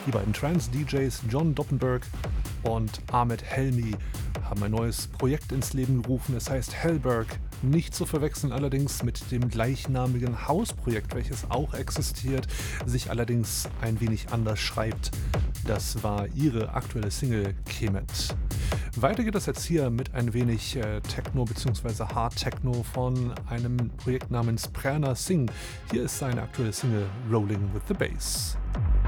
Die beiden Trance-DJs John Doppenberg und Ahmed Helmi haben ein neues Projekt ins Leben gerufen. Es heißt Hellberg. Nicht zu verwechseln allerdings mit dem gleichnamigen Hausprojekt, welches auch existiert, sich allerdings ein wenig anders schreibt. Das war ihre aktuelle Single Kemet. Weiter geht es jetzt hier mit ein wenig Techno bzw. Hard Techno von einem Projekt namens Prerna Singh. Hier ist seine aktuelle Single Rolling with the Bass.